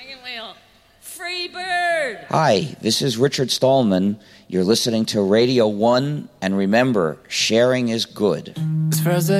Wagon wheel. Free bird. Hi, this is Richard Stallman. You're listening to Radio 1, and remember, sharing is good. As far as